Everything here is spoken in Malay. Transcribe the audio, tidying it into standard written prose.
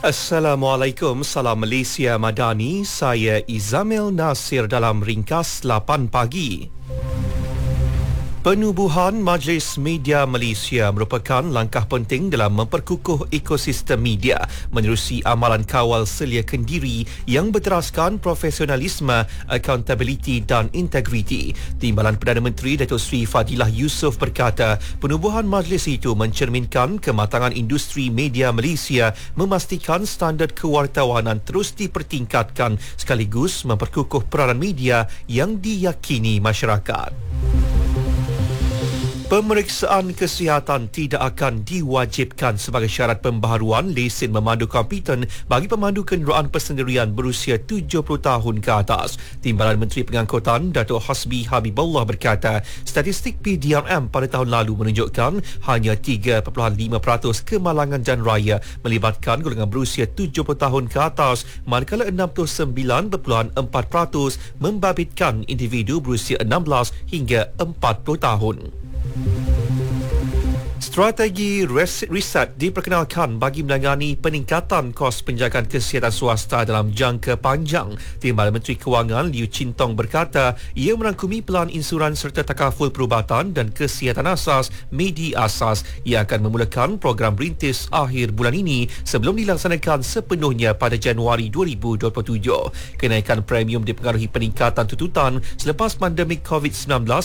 Assalamualaikum, salam Malaysia Madani. Saya Izamil Nasir dalam ringkas 8 pagi. Penubuhan Majlis Media Malaysia merupakan langkah penting dalam memperkukuh ekosistem media menerusi amalan kawal selia kendiri yang berteraskan profesionalisme, accountability dan integriti. Timbalan Perdana Menteri Datuk Seri Fadilah Yusof berkata, penubuhan majlis itu mencerminkan kematangan industri media Malaysia, memastikan standard kewartawanan terus dipertingkatkan sekaligus memperkukuh peranan media yang diyakini masyarakat. Pemeriksaan kesihatan tidak akan diwajibkan sebagai syarat pembaharuan lesen memandu kompeten bagi pemandu kenderaan persendirian berusia 70 tahun ke atas. Timbalan Menteri Pengangkutan Datuk Hasbi Habibullah berkata, statistik PDRM pada tahun lalu menunjukkan hanya 3.5% kemalangan jalan raya melibatkan golongan berusia 70 tahun ke atas, manakala 69.4% membabitkan individu berusia 16 hingga 40 tahun. Strategi riset diperkenalkan bagi menangani peningkatan kos penjagaan kesihatan swasta dalam jangka panjang. Timbalan Menteri Kewangan Liu Chin Tong berkata, ia merangkumi pelan insuran serta takaful perubatan dan kesihatan asas Medi Asas yang akan memulakan program berintis akhir bulan ini sebelum dilaksanakan sepenuhnya pada Januari 2027. Kenaikan premium dipengaruhi peningkatan tuntutan selepas pandemik COVID-19